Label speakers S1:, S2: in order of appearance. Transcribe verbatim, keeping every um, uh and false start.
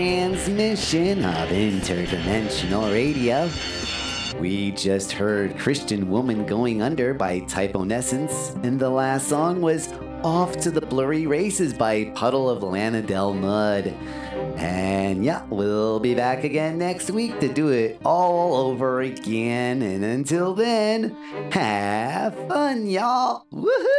S1: Transmission of interdimensional radio. We just heard Christian Woman Going Under by Typonescence, and the last song was Off to the Blurry Races by Puddle of Lana Del Mud. And yeah, we'll be back again next week to do it all over again. And until then, have fun, y'all. Woohoo!